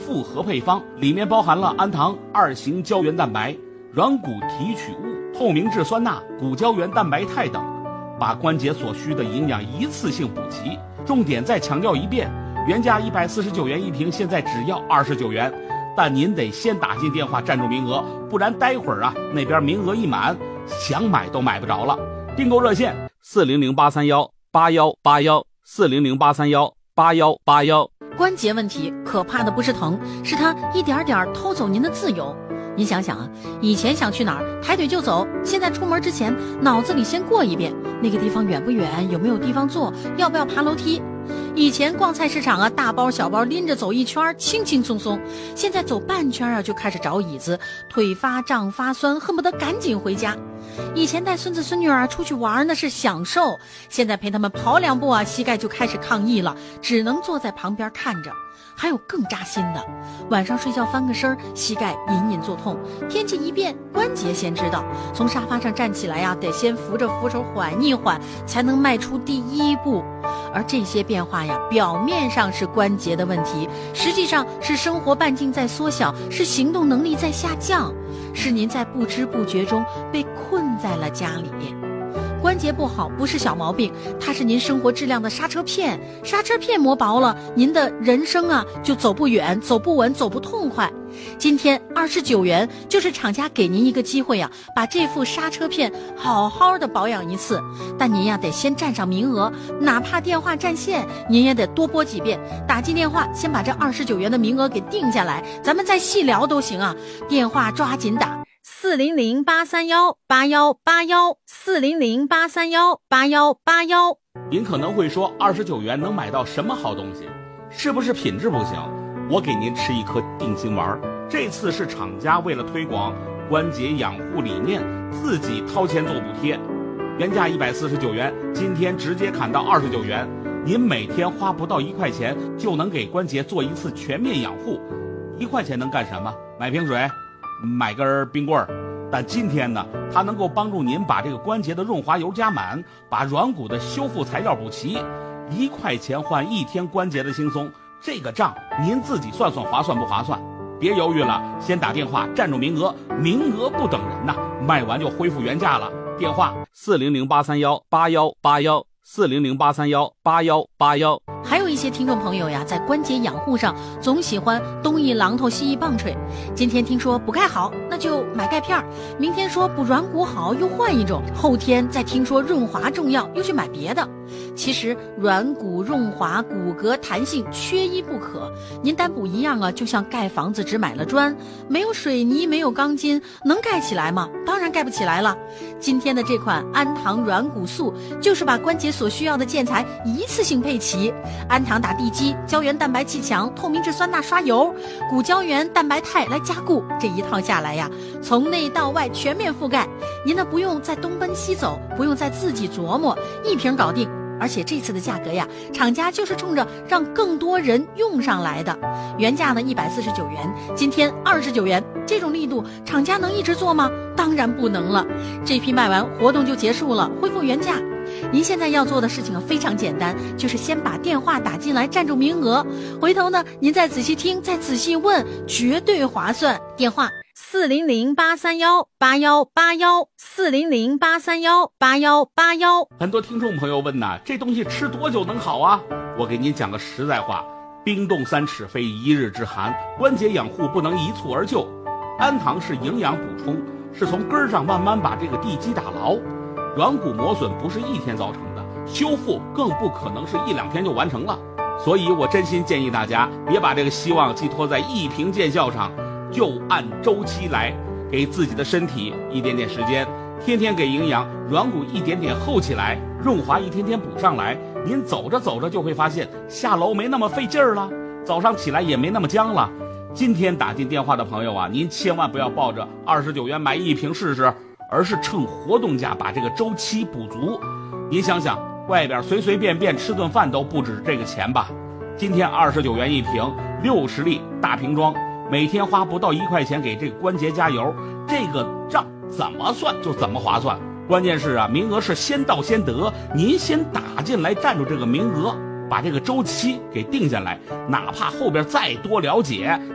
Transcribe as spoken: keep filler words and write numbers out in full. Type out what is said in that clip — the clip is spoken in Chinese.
复合配方，里面包含了氨糖、二型胶原蛋白、软骨提取物、透明质酸钠、骨胶原蛋白肽等，把关节所需的营养一次性补齐。重点再强调一遍，原价一百四十九元一瓶，现在只要二十九元，但您得先打进电话占住名额，不然待会儿啊那边名额一满，想买都买不着了。订购热线四零零八三幺八幺八幺四零零八三幺八幺八幺。 关节问题可怕的不是疼，是它一点点偷走您的自由。您想想啊，以前想去哪儿抬腿就走，现在出门之前脑子里先过一遍那个地方远不远，有没有地方坐，要不要爬楼梯。以前逛菜市场啊，大包小包拎着走一圈轻轻松松，现在走半圈啊就开始找椅子，腿发胀发酸，恨不得赶紧回家。以前带孙子孙女儿出去玩那是享受，现在陪他们跑两步啊，膝盖就开始抗议了，只能坐在旁边看着。还有更扎心的，晚上睡觉翻个身，膝盖隐隐作痛，天气一变关节先知道，从沙发上站起来呀、啊，得先扶着扶手缓一缓，才能迈出第一步。而这些变化呀，表面上是关节的问题，实际上是生活半径在缩小，是行动能力在下降，是您在不知不觉中被困在了家里。关节不好不是小毛病，它是您生活质量的刹车片，刹车片磨薄了，您的人生啊就走不远，走不稳，走不痛快。今天二十九元就是厂家给您一个机会啊，把这副刹车片好好的保养一次，但您呀得先占上名额，哪怕电话占线您也得多拨几遍，打进电话先把这二十九元的名额给定下来，咱们再细聊都行啊，电话抓紧打四零零八三幺八幺八幺四零零八三幺八幺八幺。 您可能会说，二十九元能买到什么好东西？是不是品质不行？我给您吃一颗定心丸，这次是厂家为了推广关节养护理念，自己掏钱做补贴，原价一百四十九元，今天直接砍到二十九元。您每天花不到一块钱，就能给关节做一次全面养护。一块钱能干什么？买瓶水，买根冰棍儿。但今天呢，它能够帮助您把这个关节的润滑油加满，把软骨的修复材料补齐。一块钱换一天关节的轻松，这个账您自己算算划算不划算？别犹豫了，先打电话占住名额，名额不等人呐，卖完就恢复原价了。电话四零零八三幺八幺八幺四零零八三幺八幺八幺。 还有一些听众朋友呀，在关节养护上总喜欢东一榔头西一棒槌。今天听说补钙好，那就买钙片；明天说补软骨好，又换一种；后天再听说润滑重要，又去买别的。其实软骨润滑、骨骼弹性缺一不可。您单补一样啊，就像盖房子只买了砖，没有水泥，没有钢筋，能盖起来吗？当然盖不起来了。今天的这款氨糖软骨素，就是把关节所需要的建材一次性配齐。氨糖打地基，胶原蛋白砌墙，透明质酸钠刷油，骨胶原蛋白肽来加固，这一套下来呀，从内到外全面覆盖。您呢不用再东奔西走，不用再自己琢磨，一瓶搞定。而且这次的价格呀，厂家就是冲着让更多人用上来的。原价呢一百四十九元，今天二十九元，这种力度厂家能一直做吗？当然不能了。这批卖完活动就结束了，恢复原价。您现在要做的事情非常简单，就是先把电话打进来占住名额，回头呢您再仔细听，再仔细问，绝对划算。电话四零零八三幺八幺八幺四零零八三幺八幺八幺。 很多听众朋友问呐，这东西吃多久能好啊？我给您讲个实在话，冰冻三尺非一日之寒，关节养护不能一蹴而就。氨糖是营养补充，是从根儿上慢慢把这个地基打牢。软骨磨损不是一天造成的，修复更不可能是一两天就完成了。所以我真心建议大家别把这个希望寄托在一瓶见效上，就按周期来，给自己的身体一点点时间，天天给营养，软骨一点点厚起来，润滑一天天补上来。您走着走着就会发现下楼没那么费劲儿了，早上起来也没那么僵了。今天打进电话的朋友啊，您千万不要抱着二十九元买一瓶试试，而是趁活动价把这个周期补足。您想想，外边随随便便吃顿饭都不止这个钱吧？今天二十九元一瓶，六十粒大瓶装，每天花不到一块钱给这个关节加油，这个账怎么算就怎么划算。关键是啊，名额是先到先得，您先打进来占住这个名额，把这个周期给定下来，哪怕后边再多了解